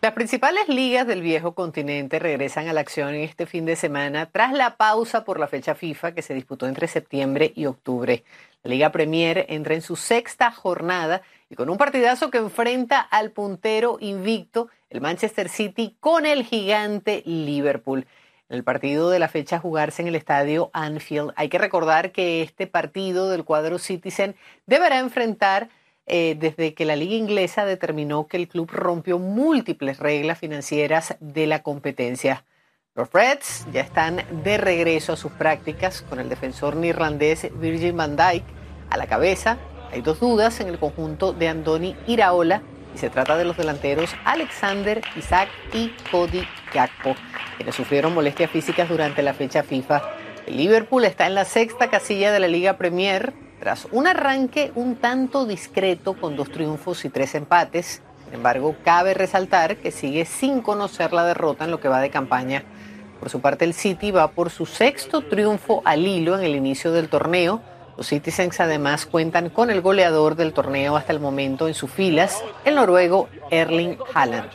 Las principales ligas del viejo continente regresan a la acción este fin de semana tras la pausa por la fecha FIFA que se disputó entre septiembre y octubre. La Liga Premier entra en su sexta jornada y con un partidazo que enfrenta al puntero invicto, el Manchester City, con el gigante Liverpool. En el partido de la fecha a jugarse en el estadio Anfield, hay que recordar que este partido del cuadro Citizen deberá enfrentar desde que la Liga Inglesa determinó que el club rompió múltiples reglas financieras de la competencia. Los Reds ya están de regreso a sus prácticas con el defensor neerlandés Virgil van Dijk a la cabeza. Hay dos dudas en el conjunto de Andoni Iraola y se trata de los delanteros Alexander Isak y Cody Gakpo, quienes sufrieron molestias físicas durante la fecha FIFA. El Liverpool está en la sexta casilla de la Liga Premier tras un arranque un tanto discreto con 2 triunfos y 3 empates. Sin embargo, cabe resaltar que sigue sin conocer la derrota en lo que va de campaña. Por su parte, el City va por su 6º triunfo al hilo en el inicio del torneo. Los Citizens además cuentan con el goleador del torneo hasta el momento en sus filas, el noruego Erling Haaland.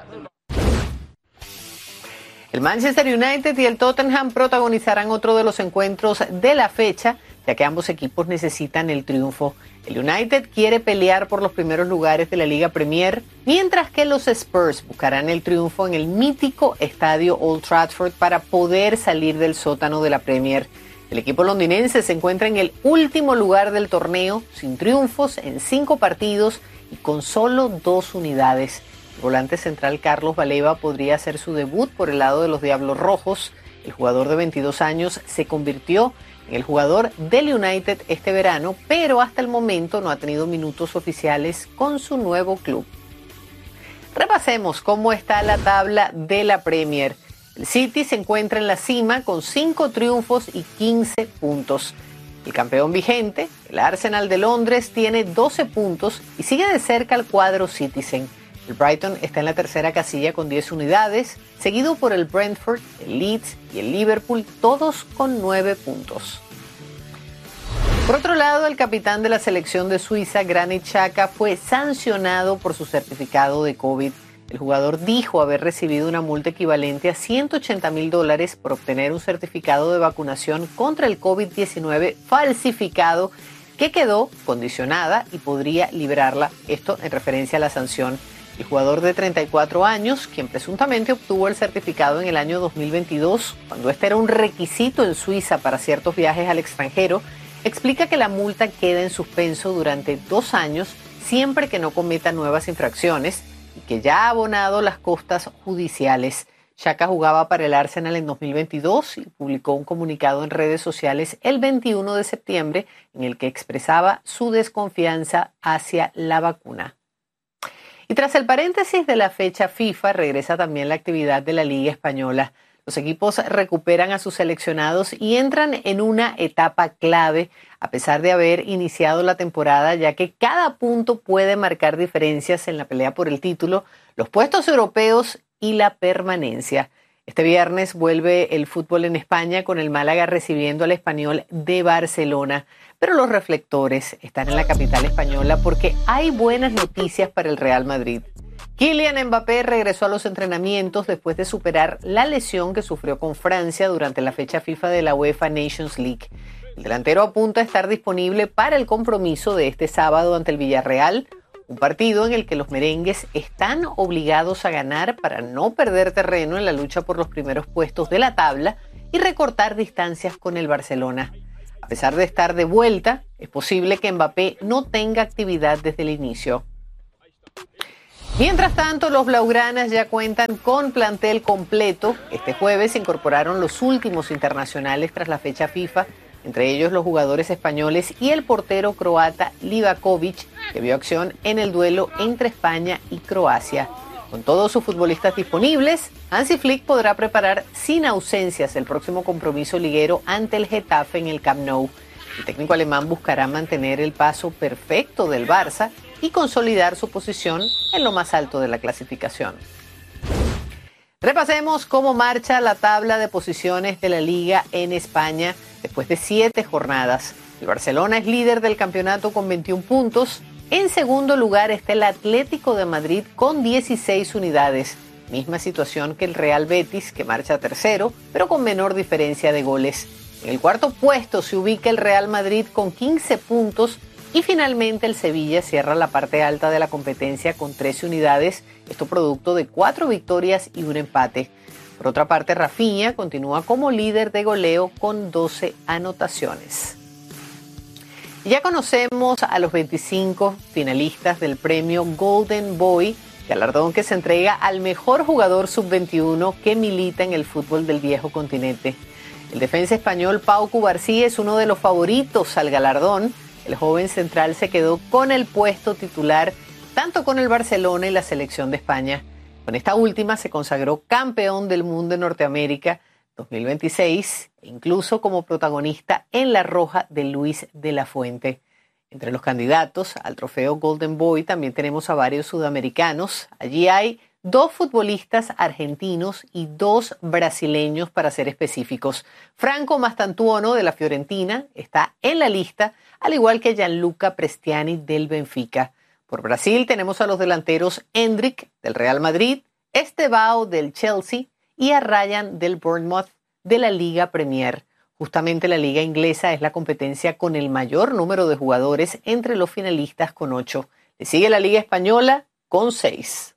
El Manchester United y el Tottenham protagonizarán otro de los encuentros de la fecha, ya que ambos equipos necesitan el triunfo. El United quiere pelear por los primeros lugares de la Liga Premier, mientras que los Spurs buscarán el triunfo en el mítico estadio Old Trafford para poder salir del sótano de la Premier. El equipo londinense se encuentra en el último lugar del torneo, sin triunfos en 5 partidos y con solo 2 unidades. El volante central Carlos Baleba podría hacer su debut por el lado de los Diablos Rojos. El jugador de 22 años se convirtió en el jugador del United este verano, pero hasta el momento no ha tenido minutos oficiales con su nuevo club. Repasemos cómo está la tabla de la Premier. El City se encuentra en la cima con 5 triunfos y 15 puntos. El campeón vigente, el Arsenal de Londres, tiene 12 puntos y sigue de cerca al cuadro Citizen. El Brighton está en la tercera casilla con 10 unidades, seguido por el Brentford, el Leeds y el Liverpool, todos con 9 puntos. Por otro lado, el capitán de la selección de Suiza, Granit Xhaka, fue sancionado por su certificado de COVID. El jugador dijo haber recibido una multa equivalente a $180,000 por obtener un certificado de vacunación contra el COVID-19 falsificado que quedó condicionada y podría librarla, esto en referencia a la sanción. El jugador de 34 años, quien presuntamente obtuvo el certificado en el año 2022, cuando este era un requisito en Suiza para ciertos viajes al extranjero, explica que la multa queda en suspenso durante 2 años siempre que no cometa nuevas infracciones y que ya ha abonado las costas judiciales. Xhaka jugaba para el Arsenal en 2022 y publicó un comunicado en redes sociales el 21 de septiembre en el que expresaba su desconfianza hacia la vacuna. Y tras el paréntesis de la fecha FIFA, regresa también la actividad de la Liga Española. Los equipos recuperan a sus seleccionados y entran en una etapa clave, a pesar de haber iniciado la temporada, ya que cada punto puede marcar diferencias en la pelea por el título, los puestos europeos y la permanencia. Este viernes vuelve el fútbol en España con el Málaga recibiendo al Español de Barcelona. Pero los reflectores están en la capital española porque hay buenas noticias para el Real Madrid. Kylian Mbappé regresó a los entrenamientos después de superar la lesión que sufrió con Francia durante la fecha FIFA de la UEFA Nations League. El delantero apunta a estar disponible para el compromiso de este sábado ante el Villarreal, un partido en el que los merengues están obligados a ganar para no perder terreno en la lucha por los primeros puestos de la tabla y recortar distancias con el Barcelona. A pesar de estar de vuelta, es posible que Mbappé no tenga actividad desde el inicio. Mientras tanto, los blaugranas ya cuentan con plantel completo. Este jueves se incorporaron los últimos internacionales tras la fecha FIFA, entre ellos los jugadores españoles y el portero croata Livakovic, que vio acción en el duelo entre España y Croacia. Con todos sus futbolistas disponibles, Hansi Flick podrá preparar sin ausencias el próximo compromiso liguero ante el Getafe en el Camp Nou. El técnico alemán buscará mantener el paso perfecto del Barça y consolidar su posición en lo más alto de la clasificación. Repasemos cómo marcha la tabla de posiciones de la Liga en España después de 7 jornadas. El Barcelona es líder del campeonato con 21 puntos. En segundo lugar está el Atlético de Madrid con 16 unidades. Misma situación que el Real Betis, que marcha tercero, pero con menor diferencia de goles. En el cuarto puesto se ubica el Real Madrid con 15 puntos y finalmente el Sevilla cierra la parte alta de la competencia con 13 unidades, esto producto de 4 victorias y un empate. Por otra parte, Rafinha continúa como líder de goleo con 12 anotaciones. Ya conocemos a los 25 finalistas del premio Golden Boy, galardón que se entrega al mejor jugador sub-21 que milita en el fútbol del viejo continente. El defensa español Pau Cubarsí es uno de los favoritos al galardón. El joven central se quedó con el puesto titular tanto con el Barcelona y la selección de España. Con esta última se consagró campeón del mundo en Norteamérica 2026 e incluso como protagonista en La Roja de Luis de la Fuente. Entre los candidatos al trofeo Golden Boy también tenemos a varios sudamericanos. Allí hay 2 futbolistas argentinos y 2 brasileños, para ser específicos. Franco Mastantuono de la Fiorentina está en la lista, al igual que Gianluca Prestiani del Benfica. Por Brasil tenemos a los delanteros Endrick del Real Madrid, Estevao del Chelsea y a Ryan del Bournemouth de la Liga Premier. Justamente la liga inglesa es la competencia con el mayor número de jugadores entre los finalistas con 8. Le sigue la Liga Española con 6.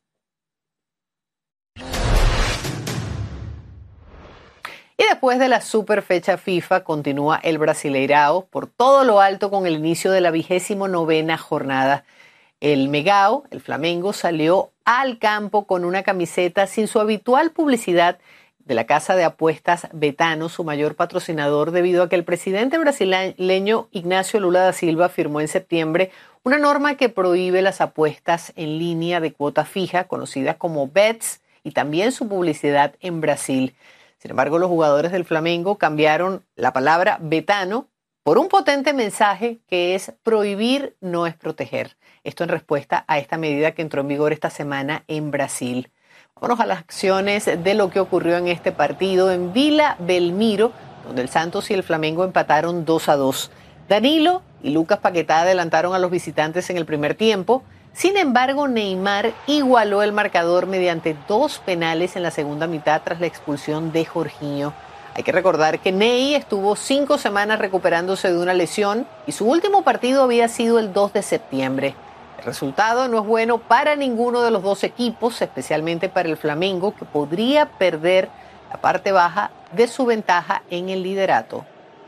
Y después de la super fecha FIFA continúa el Brasileirao por todo lo alto con el inicio de la 29ª jornada. El Megao, el Flamengo, salió al campo con una camiseta sin su habitual publicidad de la casa de apuestas Betano, su mayor patrocinador, debido a que el presidente brasileño Ignacio Lula da Silva firmó en septiembre una norma que prohíbe las apuestas en línea de cuota fija, conocidas como bets, y también su publicidad en Brasil. Sin embargo, los jugadores del Flamengo cambiaron la palabra Betano por un potente mensaje que es prohibir no es proteger. Esto en respuesta a esta medida que entró en vigor esta semana en Brasil. Vámonos a las acciones de lo que ocurrió en este partido en Vila Belmiro, donde el Santos y el Flamengo empataron 2-2. Danilo y Lucas Paquetá adelantaron a los visitantes en el primer tiempo. Sin embargo, Neymar igualó el marcador mediante 2 penales en la segunda mitad tras la expulsión de Jorginho. Hay que recordar que Ney estuvo 5 semanas recuperándose de una lesión y su último partido había sido el 2 de septiembre. El resultado no es bueno para ninguno de los 2 equipos, especialmente para el Flamengo, que podría perder la parte baja de su ventaja en el liderato.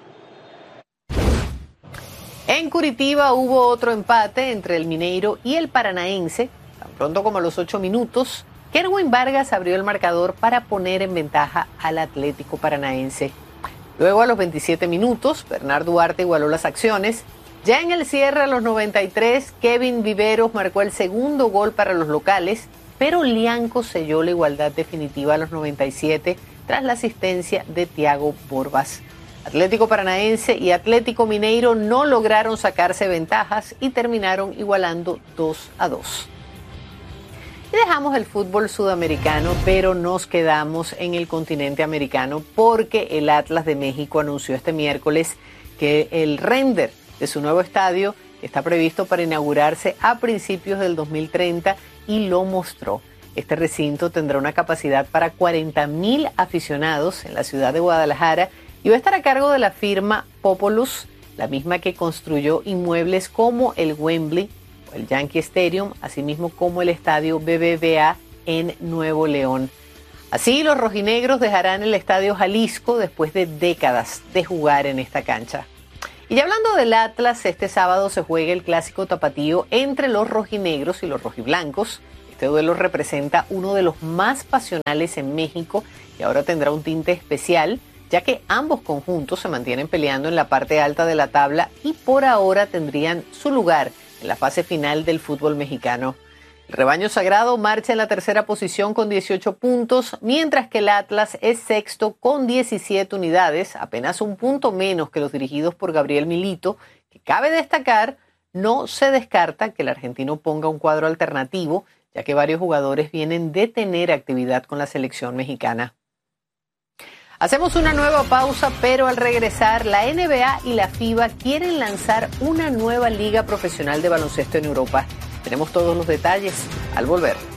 En Curitiba hubo otro empate entre el Mineiro y el Paranaense. Tan pronto como a los 8 minutos, Kerwin Vargas abrió el marcador para poner en ventaja al Atlético Paranaense. Luego, a los 27 minutos, Bernardo Duarte igualó las acciones. Ya en el cierre a los 93, Kevin Viveros marcó el segundo gol para los locales, pero Lianco selló la igualdad definitiva a los 97 tras la asistencia de Thiago Borbas. Atlético Paranaense y Atlético Mineiro no lograron sacarse ventajas y terminaron igualando 2-2. Y dejamos el fútbol sudamericano, pero nos quedamos en el continente americano porque el Atlas de México anunció este miércoles que el render de su nuevo estadio está previsto para inaugurarse a principios del 2030 y lo mostró. Este recinto tendrá una capacidad para 40,000 aficionados en la ciudad de Guadalajara y va a estar a cargo de la firma Populous, la misma que construyó inmuebles como el Wembley o el Yankee Stadium, asimismo como el estadio BBVA en Nuevo León. Así, los rojinegros dejarán el Estadio Jalisco después de décadas de jugar en esta cancha. Y ya hablando del Atlas, este sábado se juega el clásico tapatío entre los rojinegros y los rojiblancos. Este duelo representa uno de los más pasionales en México y ahora tendrá un tinte especial, ya que ambos conjuntos se mantienen peleando en la parte alta de la tabla y por ahora tendrían su lugar en la fase final del fútbol mexicano. El rebaño sagrado marcha en la tercera posición con 18 puntos, mientras que el Atlas es sexto con 17 unidades, apenas un punto menos que los dirigidos por Gabriel Milito, que cabe destacar, no se descarta que el argentino ponga un cuadro alternativo, ya que varios jugadores vienen de tener actividad con la selección mexicana. Hacemos una nueva pausa, pero al regresar, la NBA y la FIBA quieren lanzar una nueva liga profesional de baloncesto en Europa. Tenemos todos los detalles al volver.